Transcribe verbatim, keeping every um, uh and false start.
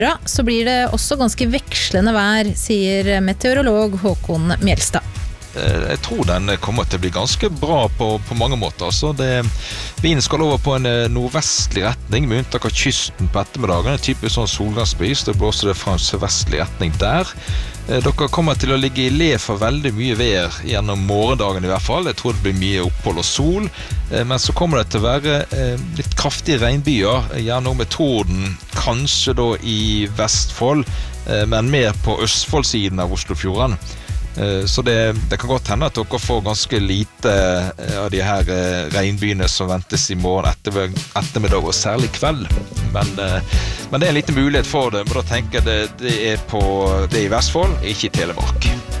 så blir det også ganske vekslende vær, sier meteorolog Håkon Mjelstad. Jeg tror den kommer til å bli ganske bra på, på mange måter. Altså det, vinden skal over på en nordvestlig retning, med unntak av kysten på ettermiddagen. En typisk sånn solgangsbris, det blåser det fra en sørvestlig retning der. Dere kommer til å ligge i le for veldig mye vær gjennom morgendagen i hvert fall. Jeg tror det blir mye opphold og sol, men så kommer det til å være litt kraftige regnbyer, gjerne med torden, kanskje da i Vestfold, men mer på Østfoldsiden av Oslofjorden. Så det, det kan godt hende at dere får ganske lite av de her regnbyene som ventes i morgen etter, ettermiddag og særlig kveld. Men, men det er en liten mulighet for det, men da tenker jeg det, det er, på, det er i Vestfold, ikke i Telemark.